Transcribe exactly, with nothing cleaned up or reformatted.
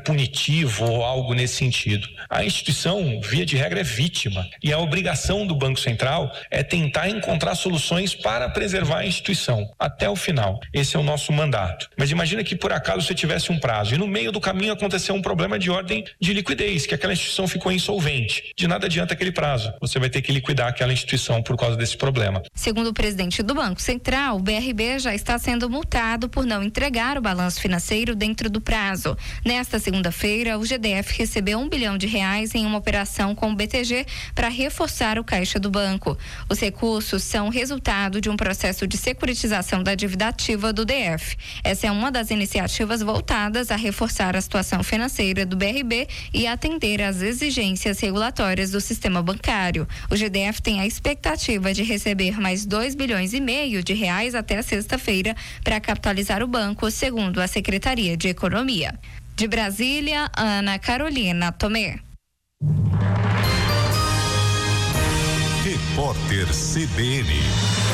punitivo ou algo nesse sentido. A instituição, via de regra, é vítima, e a obrigação do Banco Central é tentar encontrar soluções para preservar a instituição até o final. Esse é o nosso mandato. Mas imagina que por acaso você tivesse um prazo e no meio do caminho aconteceu um problema de ordem de liquidez, que aquela instituição ficou insolvente. De nada adianta aquele prazo. Você vai ter que liquidar aquela instituição por causa desse problema. Segundo o presidente do Banco Central, o B R B já está sendo multado por não entregar o balanço financeiro dentro do prazo. Nesta segunda-feira, o G D F recebeu um bilhão de reais em uma operação com o B T G para reforçar o caixa do banco. Os recursos são resultado de um processo de securitização da dívida ativa do D F. Essa é uma das iniciativas voltadas a reforçar a situação financeira do B R B e atender às exigências regulatórias do sistema bancário. O G D F tem a expectativa de receber mais dois bilhões e meio de reais até sexta-feira para capitalizar o banco, segundo a Secretaria de Economia. De Brasília, Ana Carolina Tomé. Repórter C B N.